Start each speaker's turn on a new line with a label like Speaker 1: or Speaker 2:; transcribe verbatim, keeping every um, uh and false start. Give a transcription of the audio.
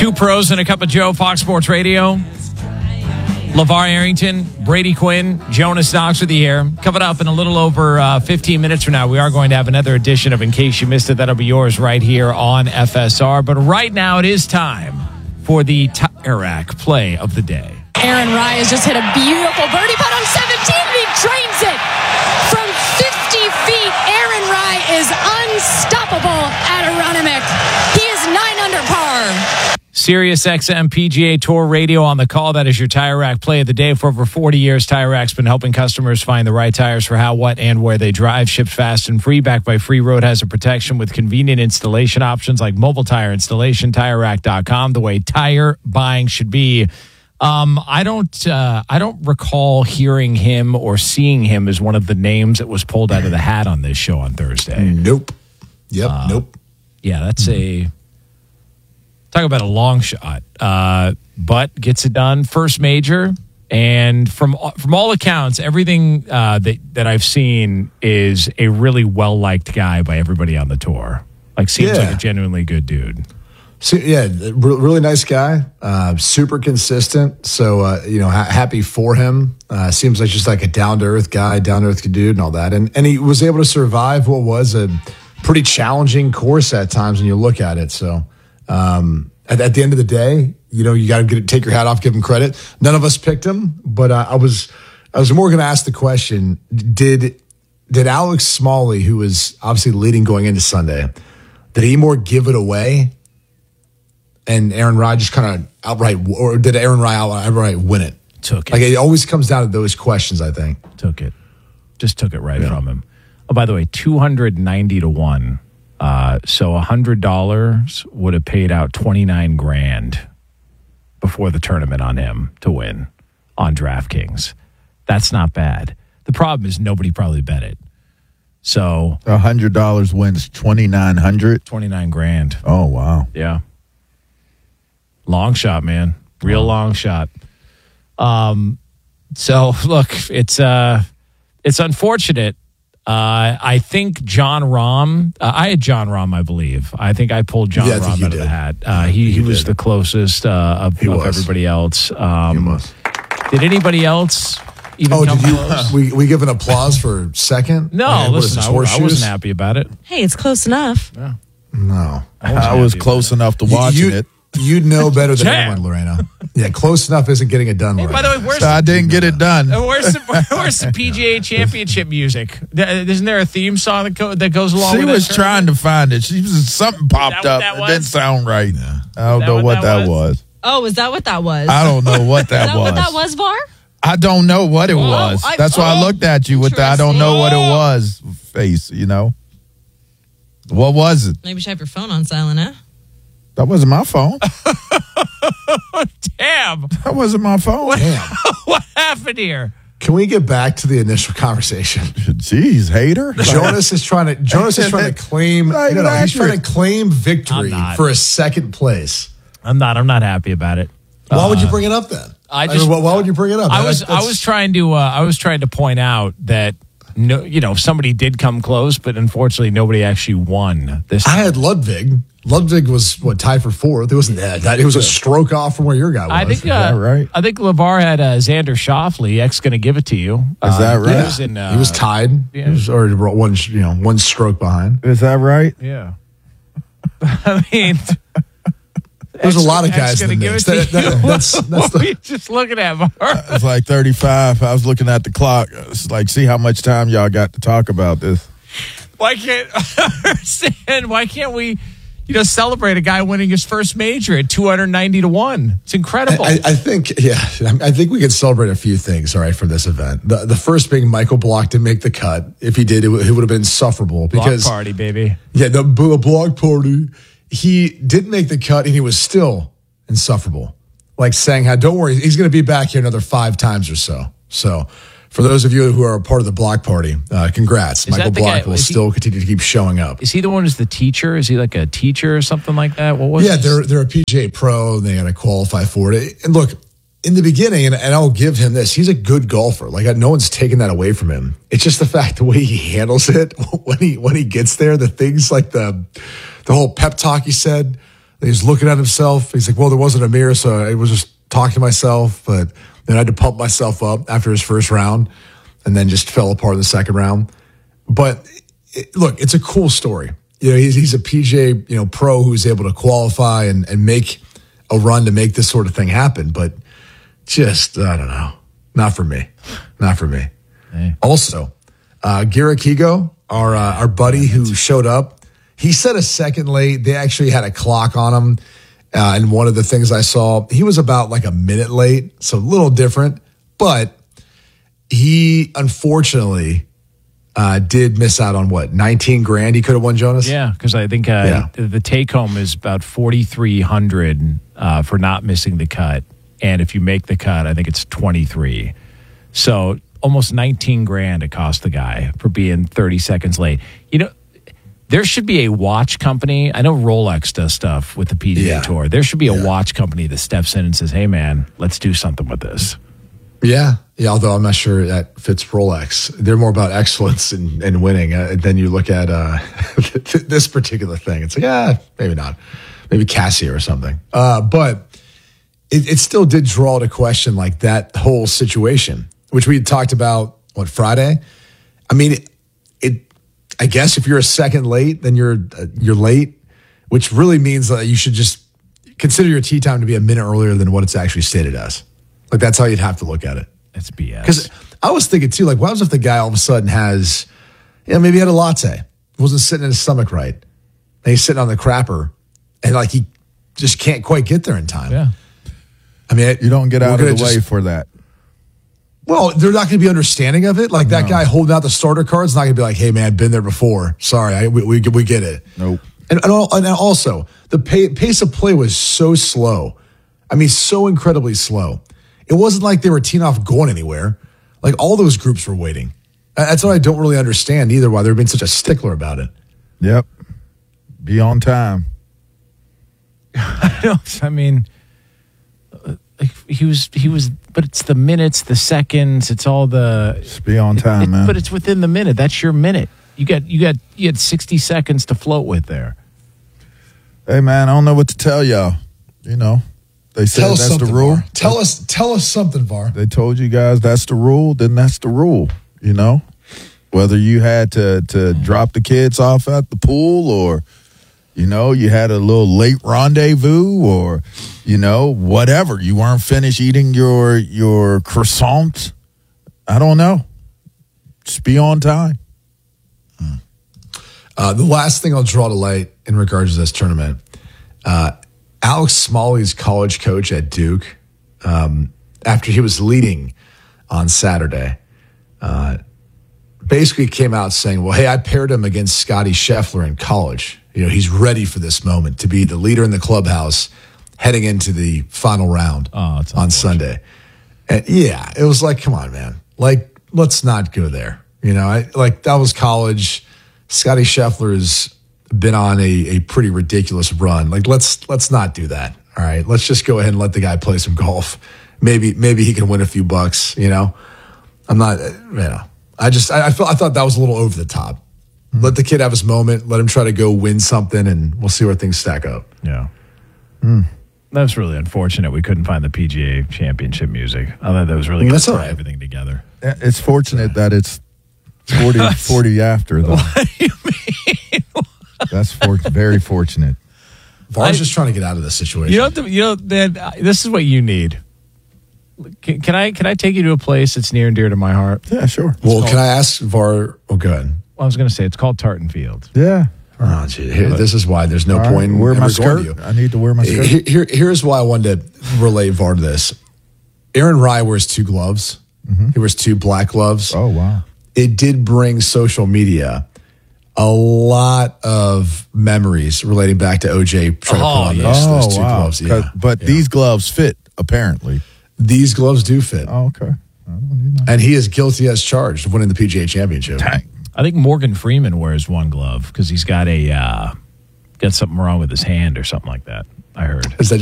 Speaker 1: Two pros and a cup of Joe, Fox Sports Radio. LeVar Arrington, Brady Quinn, Jonas Knox with you here. Coming up in a little over uh, fifteen minutes from now, we are going to have another edition of In Case You Missed It. That'll be yours right here on F S R. But right now it is time for the Tire Rack play of the day.
Speaker 2: Aaron Rye has just hit a beautiful birdie putt on seventeen, and he drains it from fifty feet. Aaron Rye is unstoppable at Aronimink. He is nine under par.
Speaker 1: Sirius X M P G A Tour Radio on the call. That is your Tire Rack play of the day. For over forty years, Tire Rack's been helping customers find the right tires for how, what, and where they drive. Shipped fast and free, backed by free road hazard protection with convenient installation options like mobile tire installation. Tire Rack dot com, the way tire buying should be. Um, I don't, uh, I don't recall hearing him or seeing him as one of the names that was pulled out of the hat on this show on Thursday.
Speaker 3: Nope. Yep.
Speaker 1: Uh,
Speaker 3: nope.
Speaker 1: Yeah, that's a talk about a long shot. Uh, but gets it done, first major, and from from all accounts, everything uh, that that I've seen is a really well liked guy by everybody on the tour. Like, seems
Speaker 3: Yeah.
Speaker 1: like a genuinely good dude.
Speaker 3: So, yeah, re- really nice guy, uh, super consistent. So, uh, you know, ha- happy for him. Uh, seems like just like a down to earth guy, down to earth dude, and all that. And and he was able to survive what was a pretty challenging course at times when you look at it. So, um, at, at the end of the day, you know, you got to get take your hat off, give him credit. None of us picked him, but uh, I was I was more going to ask the question: Did did Alex Smalley, who was obviously leading going into Sunday, did he more give it away? And Aaron Rye just kind of outright, or did Aaron Rye outright win it?
Speaker 1: Took it.
Speaker 3: Like, it always comes down to those questions, I think.
Speaker 1: Took it. Just took it right
Speaker 3: Yeah.
Speaker 1: from him. Oh, by the way, two hundred ninety to one. Uh, so one hundred dollars would have paid out twenty-nine grand before the tournament on him to win on DraftKings. That's not bad. The problem is nobody probably bet it. So
Speaker 4: one hundred dollars wins twenty-nine hundred.
Speaker 1: twenty-nine grand.
Speaker 4: Oh, wow.
Speaker 1: Yeah. Long shot, man. Real long shot. Um, so look, it's uh, it's unfortunate. Uh, I think John Rahm. Uh, I had John Rahm, I believe. I think I pulled John
Speaker 3: Yeah, I think
Speaker 1: Rahm
Speaker 3: you
Speaker 1: out of the
Speaker 3: did.
Speaker 1: hat. Uh, he he
Speaker 3: You
Speaker 1: was
Speaker 3: did.
Speaker 1: the closest uh, of,
Speaker 3: He
Speaker 1: of
Speaker 3: was.
Speaker 1: everybody else. Um,
Speaker 3: He was.
Speaker 1: Did anybody else even
Speaker 3: Oh,
Speaker 1: come
Speaker 3: did you?
Speaker 1: close?
Speaker 3: We we give an applause for second?
Speaker 1: No,
Speaker 3: Okay, what is
Speaker 1: listen,
Speaker 3: this,
Speaker 1: I, I
Speaker 3: horseshoes?
Speaker 1: wasn't happy about it.
Speaker 2: Hey, it's close enough.
Speaker 3: No,
Speaker 4: I was
Speaker 1: happy
Speaker 4: close
Speaker 1: about
Speaker 4: enough to watching
Speaker 3: you,
Speaker 4: it.
Speaker 3: You'd know better than
Speaker 1: Damn.
Speaker 3: anyone, Lorena. Yeah, close enough isn't getting it done.
Speaker 1: Hey,
Speaker 3: Lorena.
Speaker 1: by the way, where's
Speaker 4: So I didn't get it done.
Speaker 1: Uh, Where's the, where's the P G A Championship music? Th- Isn't there a theme song that, go, that goes along
Speaker 4: She
Speaker 1: with
Speaker 4: was
Speaker 1: that
Speaker 4: trying to find it. She was something popped
Speaker 1: what
Speaker 4: up.
Speaker 1: that
Speaker 4: It
Speaker 1: was?
Speaker 4: didn't sound right. I don't
Speaker 1: that
Speaker 4: know
Speaker 1: what
Speaker 4: what
Speaker 1: that
Speaker 4: that
Speaker 1: was?
Speaker 4: was.
Speaker 2: Oh, is that what that was?
Speaker 4: I don't know what
Speaker 2: Is
Speaker 4: that
Speaker 2: that
Speaker 4: was.
Speaker 2: what that was, Var?
Speaker 4: I don't know what it
Speaker 2: Oh,
Speaker 4: was.
Speaker 2: I-
Speaker 4: That's why I
Speaker 2: oh,
Speaker 4: looked at you with the I don't know what it was face, you know? What was it?
Speaker 2: Maybe you should have your phone on silent, huh?
Speaker 4: That wasn't my phone.
Speaker 1: Damn.
Speaker 4: That wasn't my phone.
Speaker 3: Damn.
Speaker 1: What happened here?
Speaker 3: Can we get back to the initial conversation?
Speaker 4: Jeez, hater.
Speaker 3: Jonas is trying to Jonas is trying to claim
Speaker 4: Not
Speaker 3: no,
Speaker 4: even
Speaker 3: no, he's trying to
Speaker 4: accurate.
Speaker 3: claim victory
Speaker 1: I'm not.
Speaker 3: for a second place.
Speaker 1: I'm not. I'm not happy about it.
Speaker 3: Why would you bring it up then?
Speaker 1: I
Speaker 3: mean,
Speaker 1: just-
Speaker 3: why, why would you bring it up?
Speaker 1: I
Speaker 3: That-
Speaker 1: was.
Speaker 3: that's-
Speaker 1: I was trying to. Uh, I was trying to point out that no, you know, somebody did come close, but unfortunately, nobody actually won this.
Speaker 3: I had Ludwig. Ludwig was what tied for fourth. It wasn't that. that it was a stroke off from where your guy was.
Speaker 1: I think. Uh,
Speaker 4: that right?
Speaker 1: I think LeVar had uh, Xander Schauffele. X going to give it to you.
Speaker 4: Is that
Speaker 1: Uh,
Speaker 4: right?
Speaker 1: He was, in, uh,
Speaker 3: he was tied.
Speaker 1: yeah.
Speaker 3: He was already one, you know, one stroke behind.
Speaker 4: Is that right?
Speaker 1: Yeah. I mean,
Speaker 3: There's a lot of
Speaker 1: X
Speaker 3: guys in the
Speaker 1: gonna give
Speaker 3: mix.
Speaker 1: it to
Speaker 3: That- that-
Speaker 1: you.
Speaker 3: that's that's
Speaker 1: What
Speaker 3: the,
Speaker 1: were you just looking at, Var?
Speaker 4: It's like thirty-five. I was looking at the clock. It's like, see how much time y'all got to talk about this.
Speaker 1: Why can't I understand? Why can't we, you know, celebrate a guy winning his first major at two hundred ninety to one? It's incredible.
Speaker 3: I, I think, yeah, I think we can celebrate a few things, all right, for this event. The, the first being Michael Block didn't make the cut. If he did, it, w- it would have been insufferable
Speaker 1: Block
Speaker 3: because,
Speaker 1: party, baby.
Speaker 3: yeah, the, the block party, he didn't make the cut and he was still insufferable. Like saying, how, don't worry, he's going to be back here another five times or so. So, for those of you who are a part of the block party, uh, congrats.
Speaker 1: Is
Speaker 3: Michael
Speaker 1: that the
Speaker 3: Block
Speaker 1: guy-
Speaker 3: will
Speaker 1: is he-
Speaker 3: still continue to keep showing up.
Speaker 1: Is he the one who's the teacher? Is he like a teacher or something like that? What was
Speaker 3: Yeah,
Speaker 1: his-
Speaker 3: they're they're a P G A pro and they got to qualify for it. And look, in the beginning, and, and I'll give him this, he's a good golfer. Like no one's taking that away from him. It's just the fact the way he handles it when he when he gets there, the things like the the whole pep talk he said, He's looking at himself. He's like, well, there wasn't a mirror, so I was just talking to myself. But then I had to pump myself up after his first round and then just fell apart in the second round. But it, look, it's a cool story. You know, he's, he's a P G A, you know, pro who's able to qualify and, and make a run to make this sort of thing happen. But just, I don't know. Not for me. Not for me.
Speaker 1: Hey.
Speaker 3: Also, uh, Garrett Higo, our, uh, our buddy who showed up, he said a second late. They actually had a clock on him. Uh, and one of the things I saw, he was about like a minute late. So a little different. But he, unfortunately, uh, did miss out on what, nineteen grand he could have won, Jonas?
Speaker 1: Yeah, because I think uh,
Speaker 3: Yeah.
Speaker 1: the take home is about forty-three hundred uh, for not missing the cut. And if you make the cut, I think it's twenty-three. So almost nineteen grand it cost the guy for being thirty seconds late. You know, there should be a watch company. I know Rolex does stuff with the P G A
Speaker 3: Yeah.
Speaker 1: Tour. There should be a
Speaker 3: Yeah.
Speaker 1: watch company that steps in and says, hey, man, let's do something with this.
Speaker 3: Yeah. Yeah, although I'm not sure that fits Rolex. They're more about excellence and, and winning. Uh, then you look at uh, this particular thing. It's like, yeah, maybe not. Maybe Casio or something. Uh, but it, it still did draw to question like that whole situation, which we had talked about, what, Friday? I mean, it, it I guess if you're a second late, then you're uh, you're late, which really means that you should just consider your tee time to be a minute earlier than what it's actually stated as. Like, that's how you'd have to look at it.
Speaker 1: It's B S.
Speaker 3: Because I was thinking, too, like, what happens if the guy all of a sudden has, you know, maybe he had a latte, wasn't sitting in his stomach right, and he's sitting on the crapper, and, like, he just can't quite get there in time.
Speaker 1: Yeah.
Speaker 3: I mean,
Speaker 4: You don't get
Speaker 3: we're
Speaker 4: out of the
Speaker 3: gonna
Speaker 4: way
Speaker 3: just-
Speaker 4: for that.
Speaker 3: Well, they're not going to be understanding of it. Like, that guy holding out the starter card's not going to be like, hey, man, been there before. Sorry, I, we, we, we get it.
Speaker 4: Nope.
Speaker 3: And, and, al- and also, the pay, pace of play was so slow. I mean, so incredibly slow. It wasn't like they were teeing off going anywhere. Like, all those groups were waiting. Uh, That's what I don't really understand either, why they're being such a stickler about it.
Speaker 4: Yep. Be on time.
Speaker 1: I mean, uh, he was, he was, but it's the minutes, the seconds, it's all the.
Speaker 4: Just be on time,
Speaker 1: it-
Speaker 4: man.
Speaker 1: But it's within the minute. That's your minute. You got, you got, you had sixty seconds to float with there.
Speaker 4: Hey, man, I don't know what to tell y'all. You know, they said
Speaker 3: Tell us
Speaker 4: that's the
Speaker 3: something,
Speaker 4: rule.
Speaker 3: Var. Tell us, tell us something, Var.
Speaker 4: They told you guys that's the rule, then that's the rule, you know? Whether you had to to drop the kids off at the pool or, you know, you had a little late rendezvous or, you know, whatever. You weren't finished eating your your croissant. I don't know. Just be on time.
Speaker 3: Uh, the last thing I'll draw to light in regards to this tournament, uh, Alex Smalley's college coach at Duke, um, after he was leading on Saturday, uh, basically came out saying, well, hey, I paired him against Scotty Scheffler in college. You know, he's ready for this moment to be the leader in the clubhouse heading into the final round
Speaker 1: Oh, it's
Speaker 3: on Sunday. And yeah, it was like, come on, man. Like, let's not go there. You know, I, like that was college. Scotty Scheffler's been on a, a pretty ridiculous run. Like, let's let's not do that. All right, let's just go ahead and let the guy play some golf. Maybe maybe he can win a few bucks. You know, I'm not. You know, I just I, I felt I thought that was a little over the top. Mm-hmm. Let the kid have his moment. Let him try to go win something, and we'll see where things stack up.
Speaker 1: Yeah. That's really unfortunate. We couldn't find the P G A Championship music. I thought that was really good
Speaker 3: That's
Speaker 1: to
Speaker 3: all
Speaker 1: tie
Speaker 3: right.
Speaker 1: everything together.
Speaker 4: It's fortunate that it's forty, forty after, though.
Speaker 1: What do you mean?
Speaker 4: That's for, very fortunate.
Speaker 3: Var's
Speaker 1: I-
Speaker 3: just trying to get out of this situation.
Speaker 1: You know, the, you know that uh, this is what you need. Can, can I can I take you to a place that's near and dear to my heart?
Speaker 4: Yeah, sure.
Speaker 3: well, can I ask Var? Oh, go ahead.
Speaker 1: Well, I was going to say it's called Tartan Field.
Speaker 4: Yeah.
Speaker 3: Oh, gee, here, this is why there's no
Speaker 4: All right,
Speaker 3: point in
Speaker 4: wear my
Speaker 3: ever going to
Speaker 4: skirt.
Speaker 3: you.
Speaker 4: I need to wear my skirt.
Speaker 3: Here, here- here's why I wanted to relate Var to this. Aaron Rye wears two gloves. He wears two black gloves.
Speaker 4: Oh, wow.
Speaker 3: It did bring social media a lot of memories relating back to O J trying to put on
Speaker 1: yeah.
Speaker 3: those,
Speaker 4: Oh,
Speaker 3: those two
Speaker 4: wow.
Speaker 3: gloves.
Speaker 4: 'Cause-
Speaker 3: Yeah.
Speaker 4: But
Speaker 3: Yeah.
Speaker 4: these gloves fit, apparently.
Speaker 3: these gloves do fit.
Speaker 4: Oh, okay. I don't need
Speaker 3: And he is guilty as charged of winning the P G A Championship.
Speaker 4: Dang.
Speaker 1: I think Morgan Freeman wears one glove because he's got a uh, got something wrong with his hand or something like that. I heard.
Speaker 3: Is that